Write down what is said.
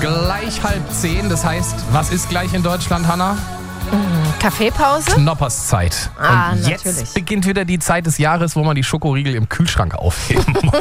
gleich 9:30. Das heißt, was ist gleich in Deutschland, Hanna? Kaffeepause? Knopperszeit. Und jetzt natürlich. beginnt wieder die Zeit des Jahres, wo man die Schokoriegel im Kühlschrank aufheben muss.